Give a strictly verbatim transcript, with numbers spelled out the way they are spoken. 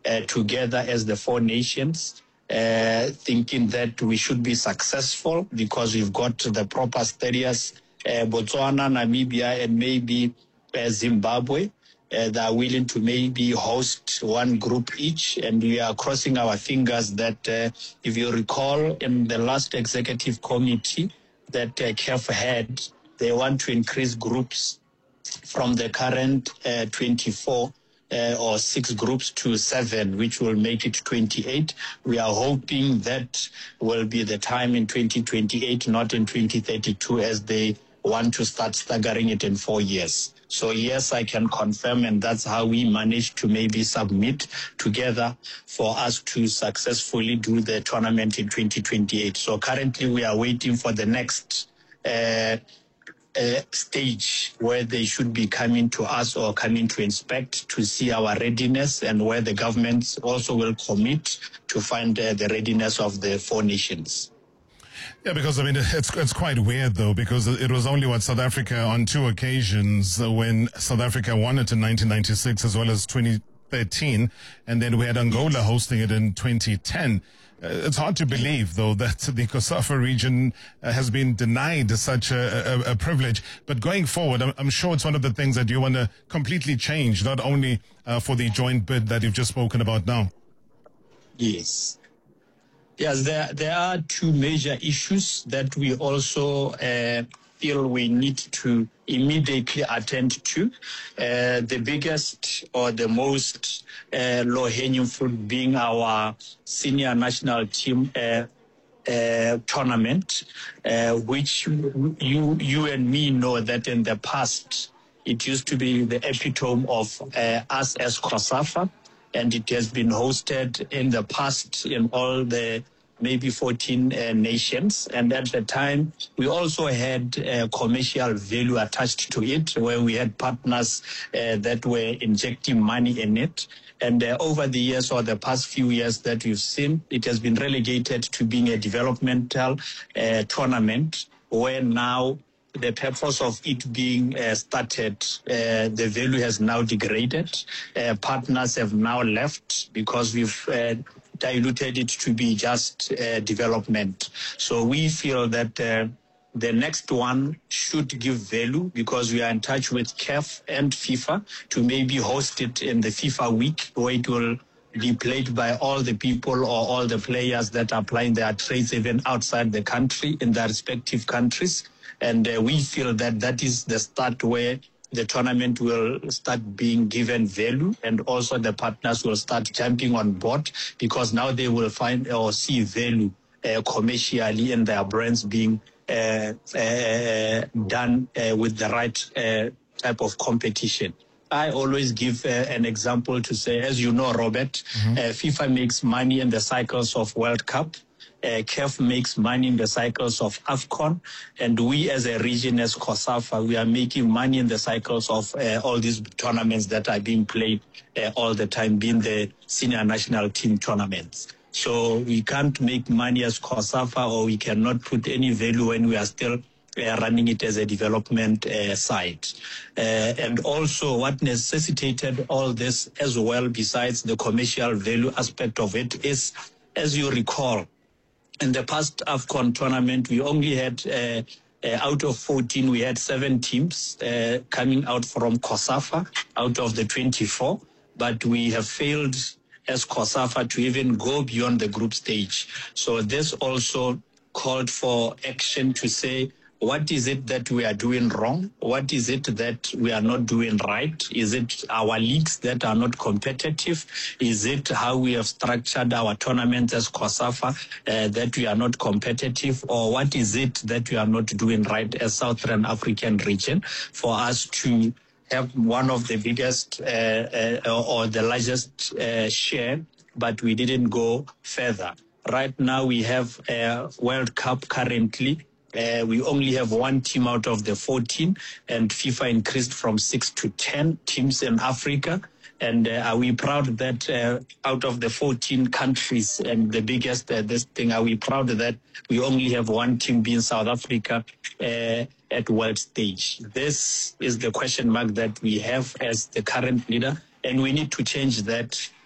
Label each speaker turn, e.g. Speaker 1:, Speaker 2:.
Speaker 1: uh, together as the four nations, uh, thinking that we should be successful because we've got the proper status. Uh, Botswana, Namibia, and maybe uh, Zimbabwe. Uh, they are willing to maybe host one group each, and we are crossing our fingers that, uh, if you recall, in the last executive committee that uh, C A F had, they want to increase groups from the current uh, twenty-four uh, or six groups to seven, which will make it twenty-eight. We are hoping that will be the time in twenty twenty-eight, not in twenty thirty-two, as they want to start staggering it in four years. So yes, I can confirm, and that's how we managed to maybe submit together for us to successfully do the tournament in twenty twenty-eight. So currently we are waiting for the next uh, uh, stage where they should be coming to us or coming to inspect to see our readiness, and where the governments also will commit to find uh, the readiness of the four nations.
Speaker 2: Yeah, because, I mean, it's it's quite weird, though, because it was only, what, South Africa on two occasions when South Africa won it in nineteen ninety-six as well as twenty thirteen, and then we had Angola hosting it in twenty ten. Uh, it's hard to believe, though, that the COSAFA region uh, has been denied such a, a, a privilege. But going forward, I'm, I'm sure it's one of the things that you want to completely change, not only uh, for the joint bid that you've just spoken about now.
Speaker 1: Yes. Yes, there, there are two major issues that we also uh, feel we need to immediately attend to. Uh, the biggest or the most uh, low-hanging fruit being our senior national team uh, uh, tournament, uh, which you, you and me know that in the past it used to be the epitome of uh, us as COSAFA. And it has been hosted in the past in all the maybe fourteen uh, nations. And at the time, we also had uh, commercial value attached to it, where we had partners uh, that were injecting money in it. And uh, over the years, or the past few years that we've seen, it has been relegated to being a developmental uh, tournament, where now the purpose of it being uh, started, uh, the value has now degraded. Uh, partners have now left because we've uh, diluted it to be just uh, development. So we feel that uh, the next one should give value, because we are in touch with C A F and FIFA to maybe host it in the FIFA week, where it will be played by all the people or all the players that are playing their trades even outside the country in their respective countries. And uh, we feel that that is the start where the tournament will start being given value, and also the partners will start jumping on board, because now they will find or see value uh, commercially in their brands being uh, uh, done uh, with the right uh, type of competition. I always give uh, an example to say, as you know, Robert, mm-hmm. uh, FIFA makes money in the cycles of World Cup. Uh, C A F makes money in the cycles of AFCON, and we as a region, as COSAFA, we are making money in the cycles of uh, all these tournaments that are being played uh, all the time, being the senior national team tournaments. So we can't make money as COSAFA, or we cannot put any value when we are still uh, running it as a development uh, site. Uh, and also what necessitated all this as well, besides the commercial value aspect of it, is, as you recall, in the past AFCON tournament, we only had, uh, uh, out of fourteen, we had seven teams uh, coming out from COSAFA, out of the twenty-four. But we have failed as COSAFA to even go beyond the group stage. So this also called for action to say, what is it that we are doing wrong? What is it that we are not doing right? Is it our leagues that are not competitive? Is it how we have structured our tournaments as COSAFA uh, that we are not competitive? Or what is it that we are not doing right as Southern African region for us to have one of the biggest uh, uh, or the largest uh, share, but we didn't go further? Right now we have a World Cup currently. Uh, we only have one team out of the fourteen, and FIFA increased from six to ten teams in Africa. And uh, are we proud that uh, out of the fourteen countries and the biggest uh, this thing, are we proud that we only have one team being South Africa uh, at world stage? This is the question mark that we have as the current leader, and we need to change that